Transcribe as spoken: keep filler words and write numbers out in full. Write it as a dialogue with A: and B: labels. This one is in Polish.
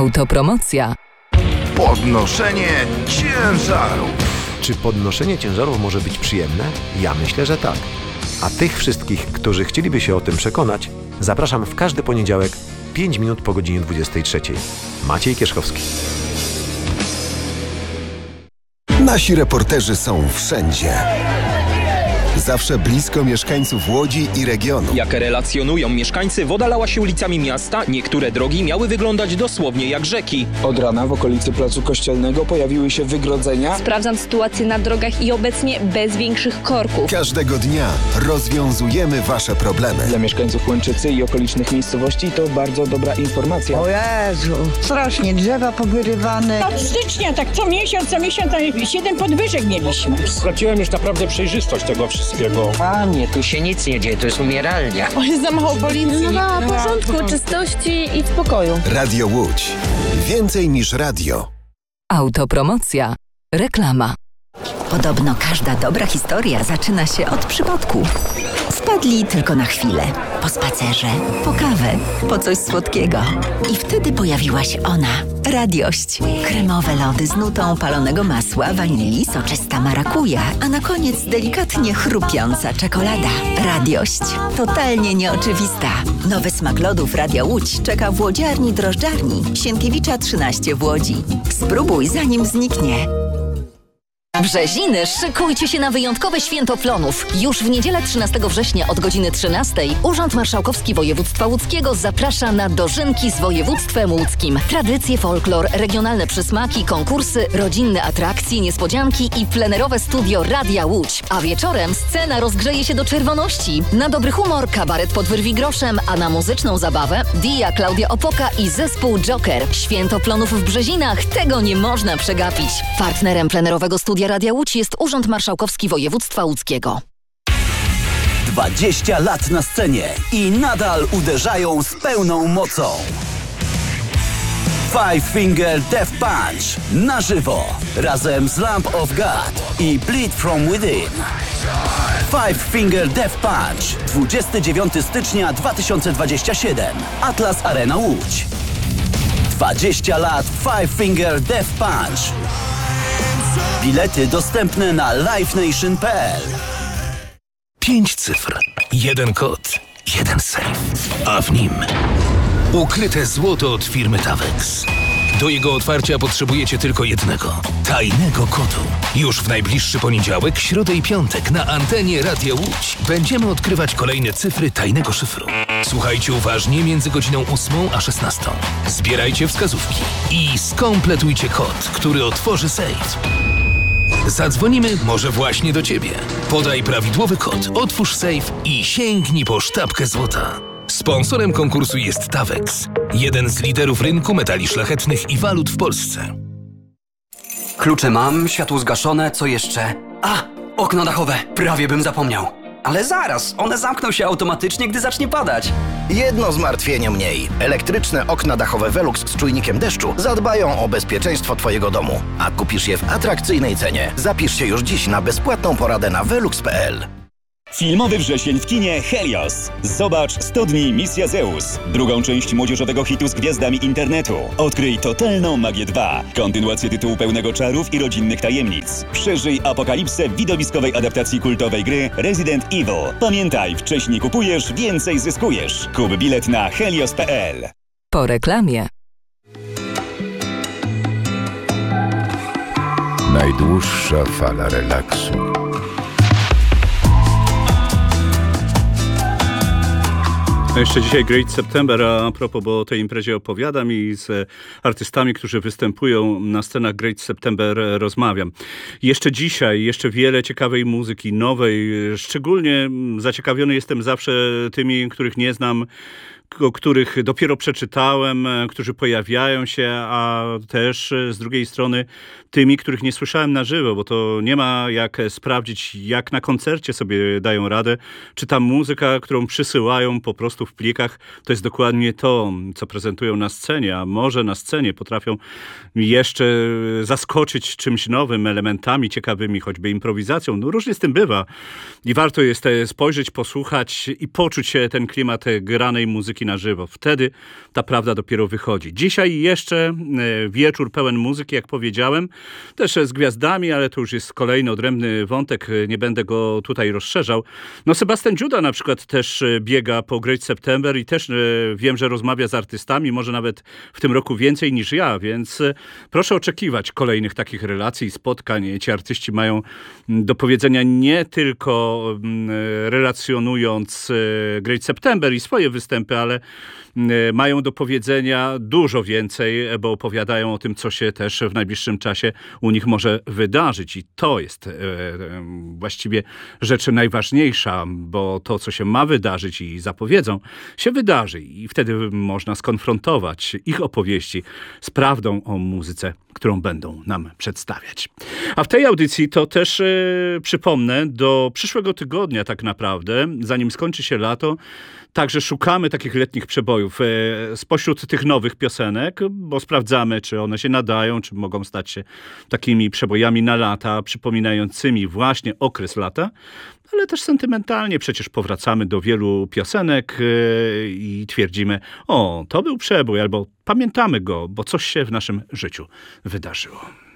A: Autopromocja.
B: Podnoszenie ciężarów.
C: Czy podnoszenie ciężarów może być przyjemne? Ja myślę, że tak. A tych wszystkich, którzy chcieliby się o tym przekonać, zapraszam w każdy poniedziałek, pięć minut po godzinie dwudziestej trzeciej. Maciej Kierzchowski.
D: Nasi reporterzy są wszędzie. Zawsze blisko mieszkańców Łodzi i regionu.
E: Jak relacjonują mieszkańcy, woda lała się ulicami miasta, niektóre drogi miały wyglądać dosłownie jak rzeki.
F: Od rana w okolicy Placu Kościelnego pojawiły się wygrodzenia.
G: Sprawdzam sytuację na drogach i obecnie bez większych korków.
D: Każdego dnia rozwiązujemy wasze problemy.
F: Dla mieszkańców Łęczycy i okolicznych miejscowości to bardzo dobra informacja.
H: O Jezu, strasznie drzewa powyrywane.
I: Od stycznia tak co miesiąc, co miesiąc siedem podwyżek mieliśmy.
J: Straciłem już naprawdę przejrzystość tego wszystkiego.
K: Panie, tu się nic nie dzieje, to jest umieralnia.
G: O, jest za mało policji. No, no, porządku, czystości i spokoju.
D: Radio Łódź. Więcej niż radio.
A: Autopromocja. Reklama.
L: Podobno każda dobra historia zaczyna się od przypadku. Wpadli tylko na chwilę. Po spacerze, po kawę, po coś słodkiego. I wtedy pojawiła się ona. Radiość. Kremowe lody z nutą palonego masła, wanilii, soczysta marakuja, a na koniec delikatnie chrupiąca czekolada. Radiość. Totalnie nieoczywista. Nowy smak lodów Radia Łódź czeka w łodziarni drożdżarni Sienkiewicza trzynaście w Łodzi. Spróbuj zanim zniknie.
M: Brzeziny, szykujcie się na wyjątkowe święto plonów. Już w niedzielę trzynastego września od godziny trzynastej Urząd Marszałkowski Województwa Łódzkiego zaprasza na dożynki z województwem łódzkim. Tradycje, folklor, regionalne przysmaki, konkursy, rodzinne atrakcje, niespodzianki i plenerowe studio Radia Łódź. A wieczorem scena rozgrzeje się do czerwoności. Na dobry humor kabaret pod wyrwi groszem, a na muzyczną zabawę Dia, Klaudia Opoka i zespół Joker. Święto plonów w Brzezinach, tego nie można przegapić. Partnerem plenerowego studia Radia Łódź jest Urząd Marszałkowski Województwa Łódzkiego.
N: dwadzieścia lat na scenie i nadal uderzają z pełną mocą. Five Finger Death Punch na żywo razem z Lamb of God i Bleed From Within. Five Finger Death Punch dwudziestego dziewiątego stycznia dwa tysiące dwudziestego siódmego. Atlas Arena Łódź. dwadzieścia lat Five Finger Death Punch. Bilety dostępne na live nation kropka p l.
O: Pięć cyfr, jeden kod, jeden sejf, a w nim ukryte złoto od firmy Tawex. Do jego otwarcia potrzebujecie tylko jednego, tajnego kodu. Już w najbliższy poniedziałek, środę i piątek na antenie Radia Łódź będziemy odkrywać kolejne cyfry tajnego szyfru. Słuchajcie uważnie między godziną ósmą a szesnastą. Zbierajcie wskazówki i skompletujcie kod, który otworzy sejf. Zadzwonimy może właśnie do Ciebie. Podaj prawidłowy kod, otwórz sejf i sięgnij po sztabkę złota. Sponsorem konkursu jest Tawex, jeden z liderów rynku metali szlachetnych i walut w Polsce.
P: Klucze mam, światło zgaszone, co jeszcze? A, okno dachowe, prawie bym zapomniał. Ale zaraz, one zamkną się automatycznie, gdy zacznie padać.
Q: Jedno zmartwienie mniej. Elektryczne okna dachowe Velux z czujnikiem deszczu zadbają o bezpieczeństwo Twojego domu. A kupisz je w atrakcyjnej cenie. Zapisz się już dziś na bezpłatną poradę na velux kropka p l.
R: Filmowy wrzesień w kinie Helios. Zobacz sto dni Misja Zeus. Drugą część młodzieżowego hitu z gwiazdami internetu. Odkryj totalną magię dwa. Kontynuację tytułu pełnego czarów i rodzinnych tajemnic. Przeżyj apokalipsę w widowiskowej adaptacji kultowej gry Resident Evil. Pamiętaj, wcześniej kupujesz, więcej zyskujesz. Kup bilet na helios kropka p l.
A: Po reklamie.
D: Najdłuższa fala relaksu.
S: No jeszcze dzisiaj Great September, a propos, bo o tej imprezie opowiadam i z artystami, którzy występują na scenach Great September rozmawiam. Jeszcze dzisiaj, jeszcze wiele ciekawej muzyki, nowej, szczególnie zaciekawiony jestem zawsze tymi, których nie znam, o których dopiero przeczytałem, którzy pojawiają się, a też z drugiej strony tymi, których nie słyszałem na żywo, bo to nie ma jak sprawdzić, jak na koncercie sobie dają radę, czy ta muzyka, którą przysyłają po prostu w plikach, to jest dokładnie to, co prezentują na scenie, a może na scenie potrafią jeszcze zaskoczyć czymś nowym, elementami ciekawymi, choćby improwizacją. No różnie z tym bywa i warto jest spojrzeć, posłuchać i poczuć się ten klimat granej muzyki na żywo. Wtedy ta prawda dopiero wychodzi. Dzisiaj jeszcze wieczór pełen muzyki, jak powiedziałem, też z gwiazdami, ale to już jest kolejny odrębny wątek, nie będę go tutaj rozszerzał. No Sebastian Juda na przykład też biega po Great September i też wiem, że rozmawia z artystami, może nawet w tym roku więcej niż ja, więc proszę oczekiwać kolejnych takich relacji i spotkań. Ci artyści mają do powiedzenia nie tylko relacjonując Great September i swoje występy, ale mają do powiedzenia dużo więcej, bo opowiadają o tym, co się też w najbliższym czasie u nich może wydarzyć. I to jest e, właściwie rzecz najważniejsza, bo to, co się ma wydarzyć i zapowiedzą, się wydarzy. I wtedy można skonfrontować ich opowieści z prawdą o muzyce, którą będą nam przedstawiać. A w tej audycji to też e, przypomnę, do przyszłego tygodnia tak naprawdę, zanim skończy się lato, także szukamy takich letnich przebojów spośród tych nowych piosenek, bo sprawdzamy, czy one się nadają, czy mogą stać się takimi przebojami na lata, przypominającymi właśnie okres lata, ale też sentymentalnie przecież powracamy do wielu piosenek i twierdzimy, o, to był przebój, albo pamiętamy go, bo coś się w naszym życiu wydarzyło.